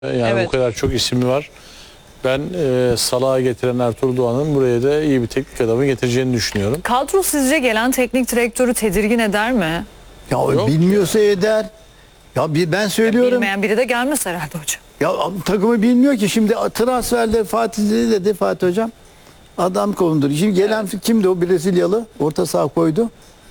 Yani Evet. bu kadar çok ismi var. Ben Salah'ı getiren Ertuğrul Doğan'ın buraya da iyi bir teknik adamı getireceğini düşünüyorum. Kadro sizce gelen teknik direktörü tedirgin eder mi? Ya Yok bilmiyorsa eder. Ya ben söylüyorum. Bilmeyen biri de gelmez herhalde hocam. Ya takımı bilmiyor ki şimdi transferde Fatih dedi Fatih hocam. Adam kovundur. Şimdi gelen kimdi o Brezilyalı? Orta saha koydu.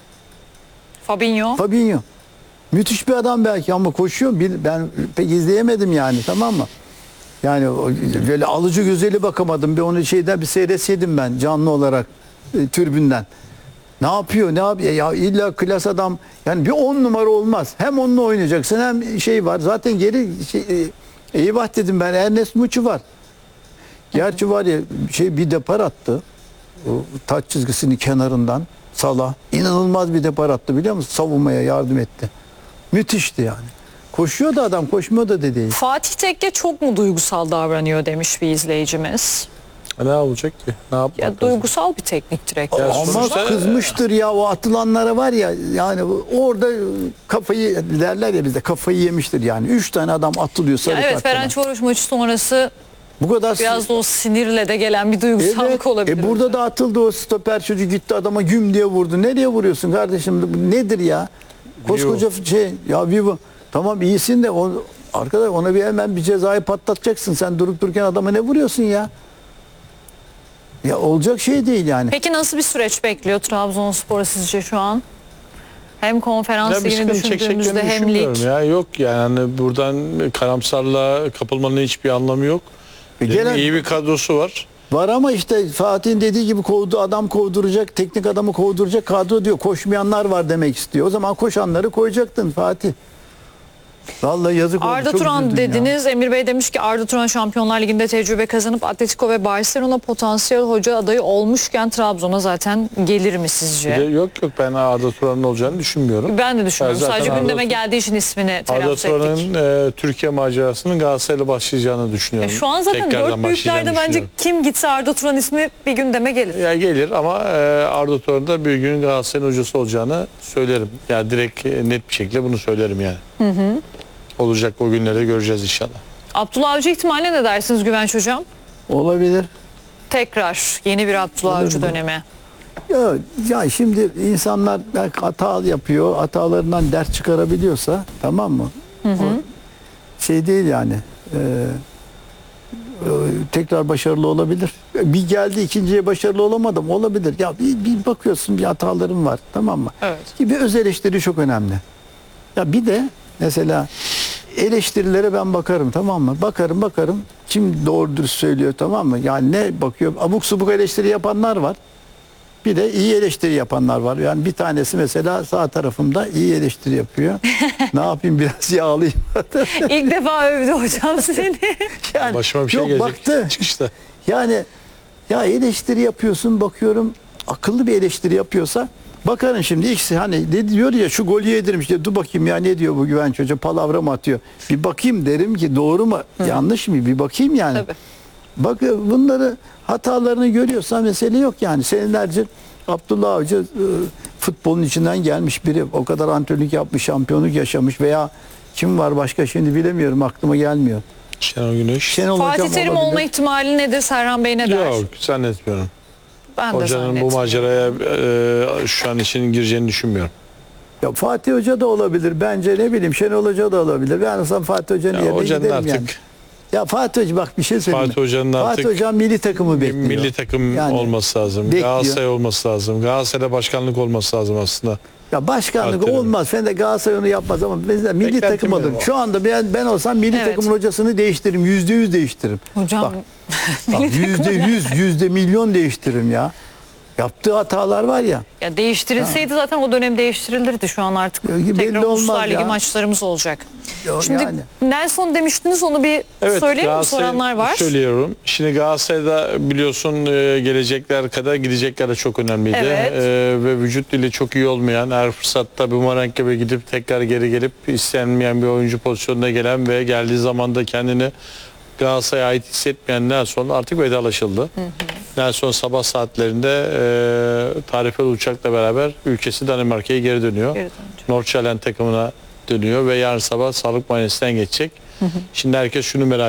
Fabinho. Fabinho. Müthiş bir adam belki ama koşuyor. Ben pek izleyemedim yani, tamam mı? Yani böyle alıcı gözeli bakamadım. Bir onu bir seyretseydim ben canlı olarak tribünden. Ne yapıyor? Ne yapıyor? Ya illa klas adam. Yani bir 10 numara olmaz. Hem onunla oynayacaksın hem var. Zaten geri eyvah dedim ben. Ernest Muçi var. Gerçi var ya bir depar attı. O taç çizgisinin kenarından Salah. İnanılmaz bir depar attı, biliyor musun? Savunmaya yardım etti. Müthişti yani. Koşuyor da adam, koşmuyor da değil. Fatih Tekke çok mu duygusal davranıyor demiş bir izleyicimiz. Ne olacak ki? Ne yapmak Ya lazım? duygusal bir teknik direktör. Ya Ama sonuçta- kızmıştır ya, o atılanlara var ya, yani orada kafayı derler ya bizde, kafayı yemiştir yani. 3 tane adam atılıyor sarı Ya evet, kart falan. Ferencvaroş maçı sonrası Bu kadar biraz da o sinirle de gelen bir duygusallık olabilir. burada da atıldı o stoper çocuk, gitti adama güm diye vurdu. Nereye vuruyorsun kardeşim? Bu nedir ya? Koskoca Vivo. Tamam iyisin de arkadaş ona hemen bir cezayı patlatacaksın. Sen durup dururken adama ne vuruyorsun ya? Ya olacak şey değil yani. Peki nasıl bir süreç bekliyor Trabzonspor'u sizce şu an? Hem konferans Ya bir ligini sıkıntı düşündüğümüzde çekeceklerini hem lig. düşünmüyorum ya. Yok yani buradan karamsarlığa kapılmanın hiçbir anlamı yok. Gelen İyi bir kadrosu var. var ama işte Fatih'in dediği gibi adam kovduracak, teknik adamı kovduracak kadro diyor. Koşmayanlar var demek istiyor. O zaman koşanları koyacaktın Fatih. Vallahi yazık oldu. Arda çok Turan üzüldüm ya. dediniz. Emir Bey demiş ki Arda Turan Şampiyonlar Ligi'nde tecrübe kazanıp Atletico ve Barcelona potansiyel hoca adayı olmuşken Trabzon'a zaten gelir mi sizce? Yok ben Arda Turan'ın olacağını düşünmüyorum. Ben de düşünmüyorum. Zaten Sadece Arda gündeme Turan- geldiği için ismini Arda telaffuz ettik. Turan'ın Türkiye macerasının Galatasaray'la başlayacağını düşünüyorum. Şu an zaten Tekrardan dört büyüklerde başlayacağını bence düşünüyorum. kim gitse Arda Turan ismi bir gündeme gelir. Ya gelir ama Arda Turan'ın da bir gün Galatasaray'ın hocası olacağını söylerim. Yani direkt net bir şekilde bunu söylerim yani. Olacak, o günleri göreceğiz inşallah. Abdullah Avcı ihtimaline ne dersiniz Güvenç Hocam? Olabilir. Tekrar yeni bir Abdullah Avcı dönemi. Ya şimdi insanlar belki hata yapıyor. Hatalarından ders çıkarabiliyorsa, tamam mı? O değil yani. Tekrar başarılı olabilir. Bir geldi ikinciye başarılı olamadım. Olabilir. Ya bir bakıyorsun bir hatalarım var. Tamam mı? Evet. Bir öz eleştiri çok önemli. Ya bir de mesela eleştirilere ben bakarım, tamam mı? Bakarım. Kim doğru dürüst söylüyor, tamam mı? Yani ne bakıyor? Abuk subuk eleştiri yapanlar var. Bir de iyi eleştiri yapanlar var. Yani bir tanesi mesela sağ tarafımda iyi eleştiri yapıyor. Ne yapayım, biraz yağlayayım. İlk defa övdü hocam seni. Yani, Başıma bir şey gelecek baktı. çıkışta. Yani ya eleştiri yapıyorsun, bakıyorum akıllı bir eleştiri yapıyorsa bakarım şimdi ikisi hani ne diyor ya, şu golü yedirmiş diye, dur bakayım ya ne diyor bu Güvenç Hoca, palavra mı atıyor? Bir bakayım derim ki doğru mu yanlış mı, bir bakayım yani. Tabii. Bak bunları, hatalarını görüyorsan mesele yok yani. Senelerce Abdullah Avcı futbolun içinden gelmiş biri, o kadar antrenörlük yapmış, şampiyonluk yaşamış, veya kim var başka şimdi bilemiyorum, aklıma gelmiyor. Şenol Güneş. Şenol Fatih Hocam Terim olabilir. olma ihtimali nedir? Serhan Bey ne der? Yok zannetmiyorum. Ben de Hocanın bu zannetmiyorum. maceraya şu an için gireceğini düşünmüyorum. Ya Fatih Hoca da olabilir. Bence ne bileyim Şenol Hoca da olabilir. Ben olsam Fatih Hoca'nın Ya yerine hocanın giderim artık yani. Ya Fatih Hoca bak bir şey söyleyeyim. Fatih Hoca'nın artık Fatih Hocam milli takımı bekliyor. milli takım Yani olması lazım. bekliyor. Galatasaray olması lazım. Galatasaray'da başkanlık olması lazım aslında. Ya başkanlık Fatih olmaz. Sen de Galatasaray onu yapmaz ama mesela milli Beklentim takım alırım. benim o. Şu anda ben olsam milli Evet. takımın hocasını değiştiririm. %100 değiştiririm. Hocam Bak %100, %1.000.000 değiştiririm ya. Yaptığı hatalar var ya. ya değiştirilseydi zaten o dönem değiştirilirdi. Şu an artık Ya, belli tekrar Uluslar olmaz Ligi ya. maçlarımız olacak. Ya, Şimdi yani. Nelson demiştiniz, onu bir söyleyeyim mi? Galatasaray Soranlar var. Söylüyorum. Şimdi Galatasaray'da biliyorsun gelecekler kadar gidecekler de çok önemliydi. Evet. Ve vücut dili çok iyi olmayan, her fırsatta bumerang gibi gidip tekrar geri gelip istenmeyen bir oyuncu pozisyonuna gelen ve geldiği zaman da kendini Galatasaray'a ait hissetmeyen Nelson artık vedalaşıldı. Nelson sabah saatlerinde tarifeli uçakla beraber ülkesi Danimarka'ya geri dönüyor. Geri dönecek. Nordsjælland takımına dönüyor ve yarın sabah sağlık muayenesinden geçecek. Şimdi herkes şunu merak